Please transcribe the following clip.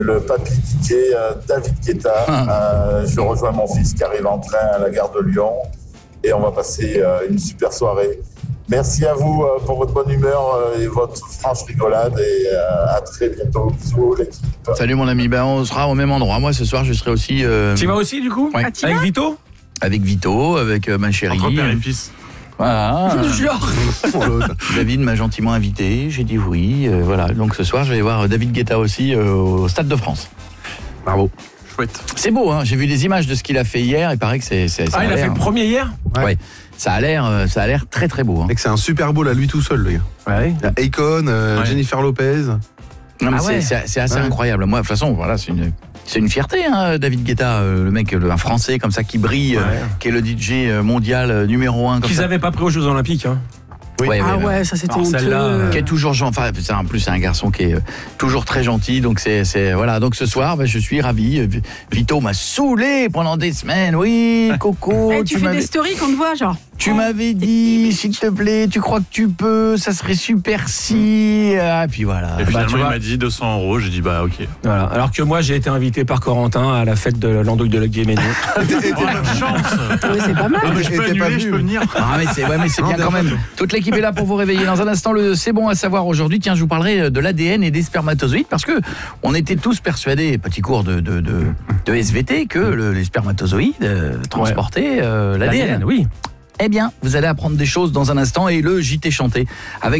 Le papy Didier, David Guetta. Je rejoins mon fils qui arrive en train à la gare de Lyon et on va passer une super soirée. Merci à vous pour votre bonne humeur et votre franche rigolade et à très bientôt. Bisous l'équipe. Salut mon ami, on sera au même endroit. Moi ce soir je serai aussi... Tu vas aussi du coup ouais. Avec Vito ? Avec Vito, avec ma chérie. Entre père et fils. Voilà. David m'a gentiment invité, j'ai dit oui. Voilà, donc ce soir je vais voir David Guetta aussi au Stade de France. Bravo. Chouette. C'est beau, hein. J'ai vu des images de ce qu'il a fait hier. Il paraît que c'est il a fait le premier hier ? Ouais. Ça a l'air très très beau. Hein. Et que c'est un Super Bowl à lui tout seul, le gars. Ouais. Il y a Akon, Jennifer Lopez. Non, mais c'est assez incroyable. Moi, de toute façon, voilà, c'est une fierté, hein, David Guetta, le mec, un Français comme ça qui brille, qui est le DJ mondial numéro 1. Qu'ils n'avaient pas pris aux Jeux Olympiques. Hein. Oui, ouais, ça c'était honteux. Qui est toujours en plus c'est un garçon qui est toujours très gentil, donc c'est voilà, donc ce soir je suis ravi. Vito m'a saoulé pendant des semaines. Oui, Coco, tu fais des stories qu'on te voit genre. Tu m'avais dit, s'il te plaît, tu crois que tu peux, ça serait super si. Et puis voilà. Et finalement, il m'a dit 200 €, j'ai dit bah ok. Voilà. Alors que moi, j'ai été invité par Corentin à la fête de l'andouille de la Guéménée. Chance. Oui, c'est pas mal. Je peux annuler, je peux venir. Mais c'est bien quand même. Toute l'équipe est là pour vous réveiller. Dans un instant, c'est bon à savoir aujourd'hui. Tiens, je vous parlerai de l'ADN et des spermatozoïdes parce que on était tous persuadés, petit cours de SVT, que les spermatozoïdes transportaient l'ADN. Oui. Eh bien, vous allez apprendre des choses dans un instant et le JT chanté avec